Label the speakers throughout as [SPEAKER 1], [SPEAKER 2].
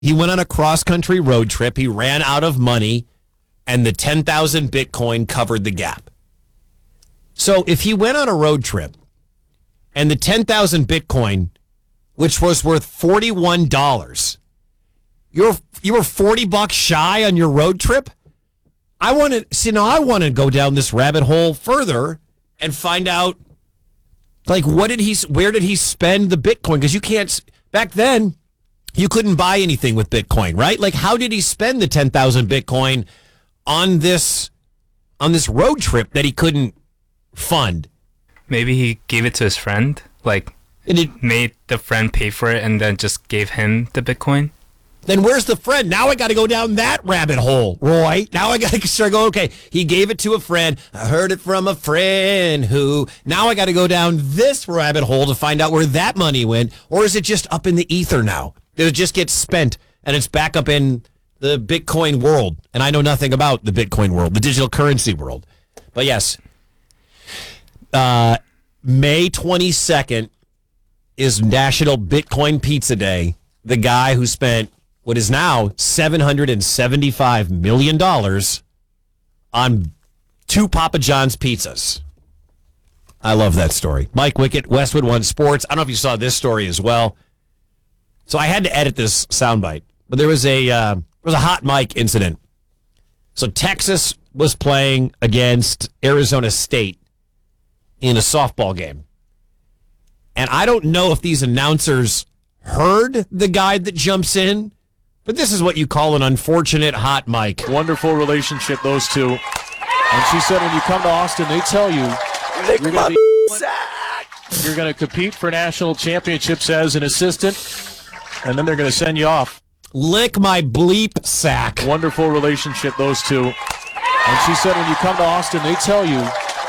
[SPEAKER 1] He went on a cross-country road trip. He ran out of money, and the 10,000 Bitcoin covered the gap. So if he went on a road trip and the 10,000 Bitcoin, which was worth $41, you were $40 shy on your road trip? I want to go down this rabbit hole further and find out, like, where did he spend the Bitcoin? Because you can't, back then, you couldn't buy anything with Bitcoin, right? Like, how did he spend the 10,000 Bitcoin on this road trip that he couldn't fund?
[SPEAKER 2] Maybe he gave it to his friend, like, made the friend pay for it and then just gave him the Bitcoin.
[SPEAKER 1] Then where's the friend? Now I got to go down that rabbit hole, Roy. Now I got to start going, okay, he gave it to a friend. I heard it from a friend who. Now I got to go down this rabbit hole to find out where that money went. Or is it just up in the ether now? Did it just get spent and it's back up in the Bitcoin world? And I know nothing about the Bitcoin world, the digital currency world. But yes, May 22nd is National Bitcoin Pizza Day. The guy who spent what is now $775 million on 2 Papa John's pizzas. I love that story. Mike Wickett, Westwood One Sports. I don't know if you saw this story as well. So I had to edit this soundbite, but there was a hot mic incident. So Texas was playing against Arizona State in a softball game. And I don't know if these announcers heard the guy that jumps in, but this is what you call an unfortunate hot mic.
[SPEAKER 3] Wonderful relationship, those two. And she said when you come to Austin, they tell you you're going to compete for national championships as an assistant, and then they're going to send you off.
[SPEAKER 1] Lick my bleep sack.
[SPEAKER 3] Wonderful relationship, those two. And she said when you come to Austin, they tell you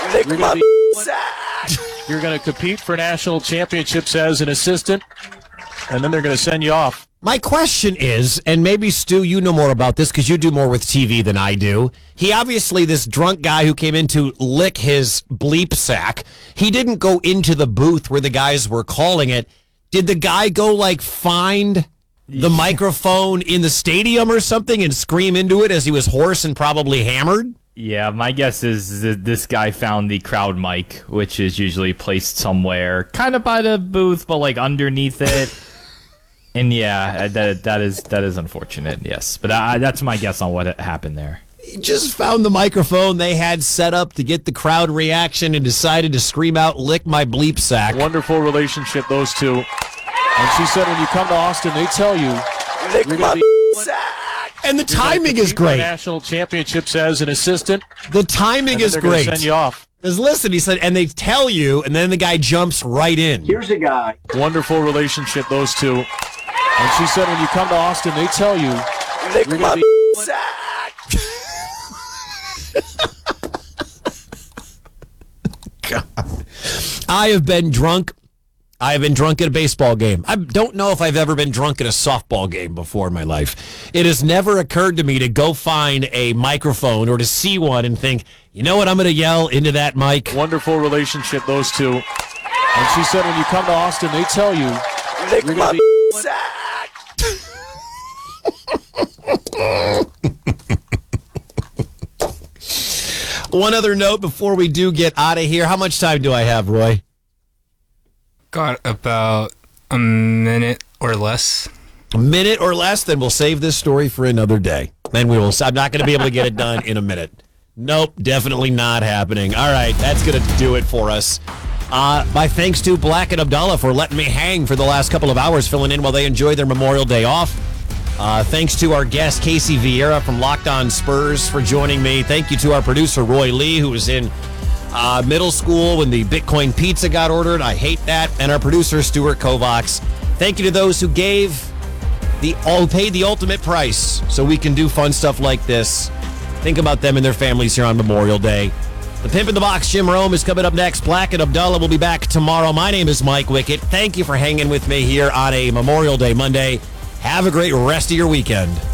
[SPEAKER 3] you're going to compete for national championships as an assistant, and then they're going to send you off.
[SPEAKER 1] My question is, and maybe, Stu, you know more about this because you do more with TV than I do. He obviously, this drunk guy who came in to lick his bleep sack, he didn't go into the booth where the guys were calling it. Did the guy go, like, find the microphone in the stadium or something and scream into it as he was hoarse and probably hammered?
[SPEAKER 4] Yeah, my guess is that this guy found the crowd mic, which is usually placed somewhere kind of by the booth, but like underneath it. And yeah, that is unfortunate, yes. But that's my guess on what happened there.
[SPEAKER 1] He just found the microphone they had set up to get the crowd reaction and decided to scream out, lick my bleep sack.
[SPEAKER 3] Wonderful relationship, those two. And she said when you come to Austin, they tell you
[SPEAKER 1] lick my sack. And the timing is great.
[SPEAKER 3] National championships as an assistant.
[SPEAKER 1] The timing is great.
[SPEAKER 3] Send you off.
[SPEAKER 1] Because listen, he said, and they tell you, and then the guy jumps right in.
[SPEAKER 5] Here's a guy.
[SPEAKER 3] Wonderful relationship, those two. And she said when you come to Austin, they tell you
[SPEAKER 1] lick my sack. God. I have been drunk at a baseball game. I don't know if I've ever been drunk at a softball game before in my life. It has never occurred to me to go find a microphone or to see one and think, you know what, I'm going to yell into that mic.
[SPEAKER 3] Wonderful relationship, those two. And she said when you come to Austin, they tell you
[SPEAKER 1] lick my sack. One other note before we do get out of here. How much time do I have, Roy?
[SPEAKER 2] Got about a minute or less.
[SPEAKER 1] A minute or less? Then we'll save this story for another day. Then we will. I'm not going to be able to get it done in a minute. Nope, definitely not happening. All right, that's going to do it for us. My thanks to Black and Abdallah for letting me hang for the last couple of hours, filling in while they enjoy their Memorial Day off. Thanks to our guest, Casey Vieira from Locked On Spurs, for joining me. Thank you to our producer, Roy Lee, who was in middle school when the Bitcoin pizza got ordered. I hate that. And our producer, Stuart Kovacs. Thank you to those who paid the ultimate price so we can do fun stuff like this. Think about them and their families here on Memorial Day. The Pimp in the Box, Jim Rome, is coming up next. Black and Abdallah will be back tomorrow. My name is Mike Wickett. Thank you for hanging with me here on a Memorial Day Monday. Have a great rest of your weekend.